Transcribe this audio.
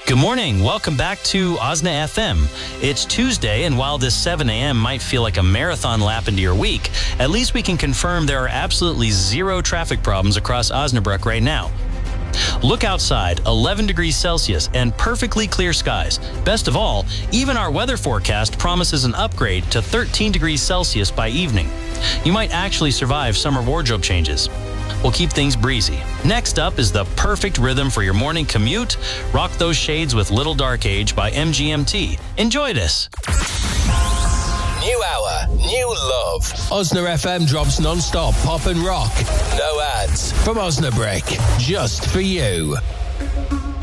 Good morning. Welcome back to Osna FM. It's Tuesday, and while this 7 a.m. might feel like a marathon lap into your week, at least we can confirm there are absolutely zero traffic problems across Osnabrück right now. Look outside, 11 degrees Celsius and perfectly clear skies. Best of all, even our weather forecast promises an upgrade to 13 degrees Celsius by evening. You might actually survive summer wardrobe changes. We'll keep things breezy. Next up is the perfect rhythm for your morning commute. Rock those shades with Little Dark Age by MGMT. Enjoy this. New hour, new love. Osna FM drops non-stop pop and rock. No ads. From Osnabrück, just for you.